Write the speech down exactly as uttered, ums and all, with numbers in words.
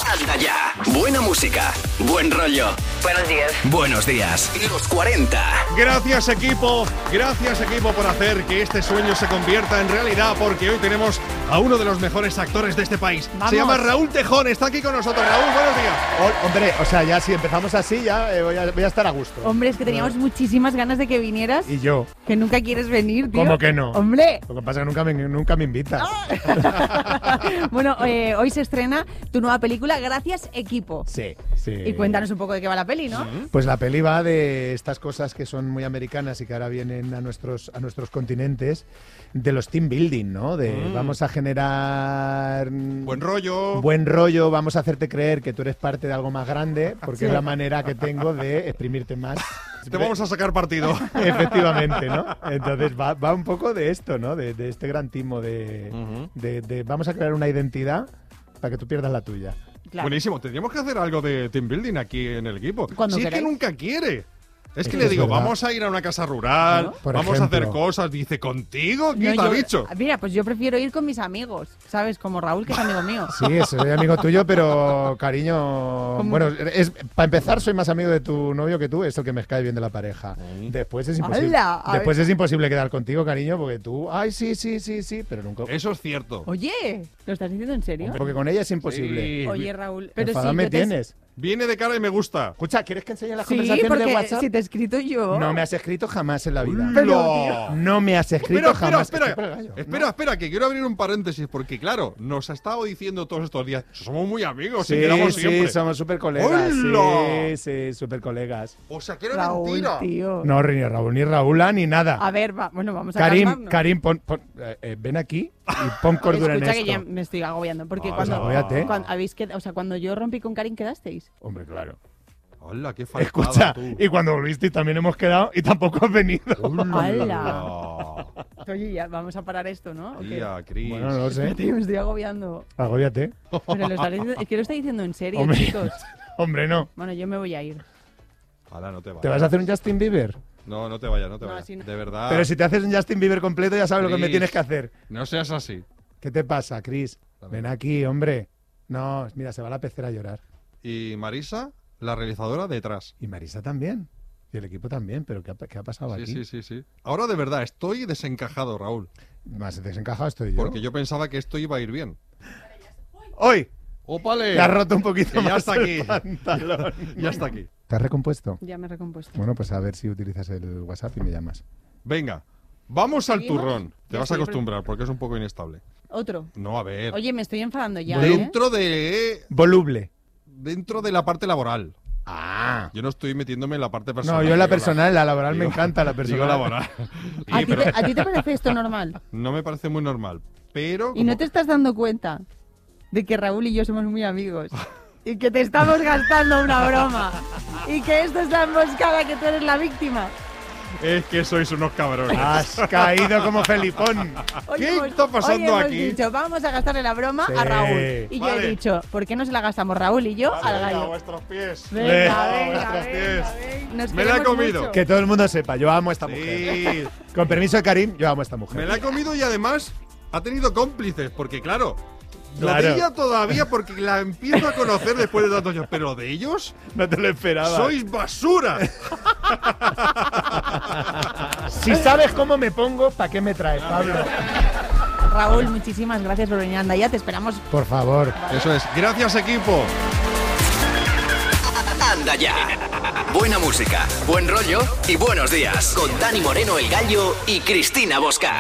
Anda ya. Buena música, buen rollo. Buenos días. Buenos días. Los cuarenta. Gracias, equipo. Gracias, equipo, por hacer que este sueño se convierta en realidad, porque hoy tenemos a uno de los mejores actores de este país. Vamos. Se llama Raúl Tejón. Está aquí con nosotros. Raúl, buenos días. Oh, hombre, o sea, ya si empezamos así, ya eh, voy, a, voy a estar a gusto. Hombre, es que teníamos muchísimas ganas de que vinieras. Y yo. Que nunca quieres venir, tío. ¿Cómo que no? Hombre. Lo que pasa es que nunca me, nunca me invitas. Bueno, eh, hoy se estrena tu nueva película, Gracias, equipo. Sí, sí. Y cuéntanos un poco de qué va la peli, ¿no? Pues la peli va de estas cosas que son muy americanas y que ahora vienen a nuestros, a nuestros continentes, de los team building, ¿no? De Mm. vamos a generar Buen rollo. buen rollo, vamos a hacerte creer que tú eres parte de algo más grande, porque Sí. es la manera que tengo de exprimirte más. Te vamos a sacar partido. Efectivamente, ¿no? Entonces va, va un poco de esto, ¿no? De, de este gran timo de, Ujú. de, de vamos a crear una identidad para que tú pierdas la tuya. Claro. Buenísimo. Tendríamos que hacer algo de team building aquí en el equipo. Cuando si es que queráis. nunca quiere. Es Es que que le es digo, verdad. vamos a ir a una casa rural, ¿No? Por vamos a hacer ejemplo. cosas. Dice, ¿contigo? ¿Qué No, te ha yo- dicho? Mira, pues yo prefiero ir con mis amigos, ¿sabes? Como Raúl, que es amigo mío. Sí, soy amigo tuyo, pero cariño, ¿Cómo? bueno, es, para empezar soy más amigo de tu novio que tú, es el que me cae bien de la pareja. Después es imposible. ¡Hala! A Después ver. es imposible quedar contigo, cariño, porque tú, ay, sí, sí, sí, sí, pero nunca. Eso es cierto. Oye, ¿lo estás diciendo en serio? Porque con ella es imposible. Sí. Oye, Raúl, pero Enfadado si me yo te- tienes. Viene de cara y me gusta. Escucha, ¿quieres que enseñe las Sí, conversaciones porque de WhatsApp? si te he escrito yo... No me has escrito jamás en la vida. ¡Hola! No me has escrito Espera, espera, jamás. espera. Estoy por el gallo. Espera, espera, que quiero abrir un paréntesis, porque claro, nos ha estado diciendo todos estos días, somos muy amigos, y Sí, quedamos sí, siempre. somos súper colegas. ¡Hola! Sí, sí, súper colegas. O sea, que era Raúl, mentira. tío. No, ni Raúl, ni Raúl, ni nada. A ver, va, bueno, vamos a Karim, calmarnos. Karim, pon, pon- eh, eh, ven aquí y pon cordura en Escucha esto. que ya me estoy agobiando, porque Ah, cuando, agóbiate. cuando habéis qued- o sea, cuando yo rompí con Karim, ¿quedasteis? Hombre, claro. Hola, qué faltada, Escucha, tú. y cuando volvisteis también hemos quedado y tampoco has venido. ¡Hola! Oye, ya, vamos a parar esto, ¿no? ¿O qué? Tía, Cris. Bueno, no lo sé. Tío, me estoy agobiando. Agóbiate. Pero lo está diciendo, es que lo está diciendo en serio, Hombre. chicos. Hombre, no. Bueno, yo me voy a ir. Hola, no te vayas. ¿Te vas a hacer un Justin Bieber? No, no te vayas, no te No, vayas. así no. De verdad. Pero si te haces un Justin Bieber completo ya sabes lo que me Chris. tienes que hacer. No seas así. ¿Qué te pasa, Chris? Ven aquí, hombre. No, mira, se va la pecera a llorar. Y Marisa, la realizadora, detrás. Y Marisa también. Y el equipo también. ¿Pero qué ha, qué ha pasado Sí, aquí? sí, sí, sí. Ahora de verdad, estoy desencajado, Raúl. Más desencajado estoy yo. Porque yo pensaba que esto iba a ir bien. ¡Hoy! ¡Ópale! Te has roto un poquito Que ya más está el aquí. pantalón. Ya está aquí. ¿Te has recompuesto? Ya me he recompuesto. Bueno, pues a ver si utilizas el WhatsApp y me llamas. Venga, vamos al ¿Seguimos? turrón. Te Ya vas a estoy, acostumbrar porque es un poco inestable. Otro. No, a ver. Oye, me estoy enfadando ya, ¿eh? dentro de Voluble. dentro de la parte laboral. Ah. Yo no estoy metiéndome en la parte personal. No, yo en la digo personal, la laboral me digo- encanta, la digo personal. laboral. ¿A, Sí, ti pero te, ¿A ti te parece esto normal? no me parece muy normal. Pero ¿Y no como- te estás dando cuenta de que Raúl y yo somos muy amigos? Y que te estamos gastando una broma. Y que esto es la emboscada, que tú eres la víctima. es que sois unos cabrones. Has caído como Felipón. Hoy ¿Qué hemos- está pasando hoy hemos aquí? dicho, vamos a gastarle la broma Sí. a Raúl. Y yo Vale. he dicho, ¿por qué no se la gastamos Raúl y yo al Venga, a gallo? vuestros pies. Venga, Venga, venga, vuestros venga, pies. venga. Nos Me la he queremos comido. mucho. Que todo el mundo sepa, yo amo a esta mujer. Sí. Con permiso de Karim, yo amo a esta mujer. Me la he comido y además ha tenido cómplices, porque claro, lo Claro. de ella todavía porque la empiezo a conocer después de tantos años, pero de ellos No te lo esperaba. sois basura. Si sabes cómo me pongo, ¿para qué me traes, Pablo? Raúl, muchísimas gracias por venir. Anda, ya te esperamos. Por favor. Eso es. Gracias, equipo. Anda ya. Buena música, buen rollo y buenos días. Con Dani Moreno, el Gallo, y Cristina Bosca.